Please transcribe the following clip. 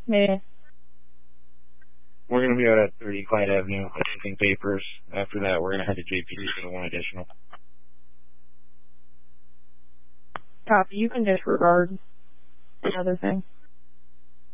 Maybe. We're going to be out at 30 Clyde Avenue, taking papers. After that, we're going to head to JPD for the one additional. Copy. You can disregard the other thing.